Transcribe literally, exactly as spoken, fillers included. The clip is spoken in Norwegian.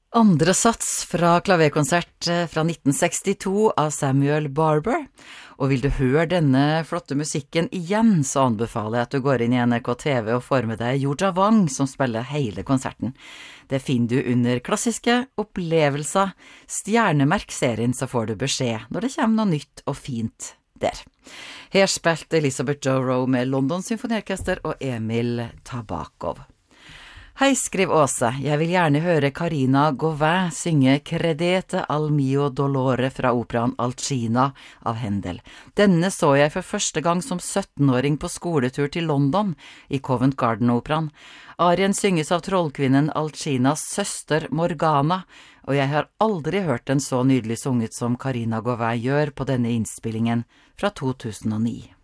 Andre sats fra klaverkonsert fra nitten sekstito av Samuel Barber, og vil du høre denne flotte musikken igjen, så anbefaler jeg at du går inn i N R K T V og får med deg Jorja Wang som spiller hele konserten. Det finner du under klassiske opplevelser, stjernemerk-serien, så får du beskjed når det kommer noe nytt og fint der. Her spilte Elizabeth Joe Rowe med London Symfoniorkester og Emil Tabakov. Hei, skriv Åse. Jeg vil gjerne høre Carina Gauvin synge Credete al mio dolore fra operaen Alcina av Händel. Denne så jeg for første gang som syttenåring på skoletur til London i Covent Garden-operaen. Arien synges av trollkvinnen Alcinas søster Morgana, og jeg har aldri hørt den så nydelig sunget som Carina Gauvin gjør på denne innspillingen fra to tusen og ni.